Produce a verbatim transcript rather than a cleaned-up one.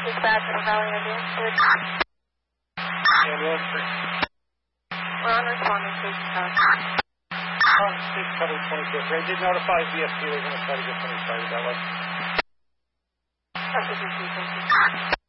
Dispatch from Valley Ambulance. Ambulance. We're on responding to dispatch. Oh, six seven twenty-two. They did notify V F T they're going to try to get somebody started that way. That's what you're